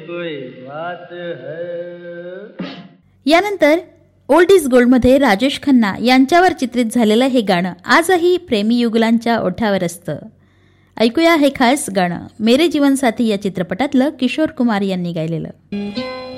कोई बात है. यानंतर ओल्ड इज गोल्डमध्ये राजेश खन्ना यांच्यावर चित्रित झालेलं हे गाणं आजही प्रेमी युगलांच्या ओठावर असतं. ऐकूया हे खास गाणं मेरे जीवन साथी या चित्रपटातलं किशोर कुमार यांनी गायलेलं.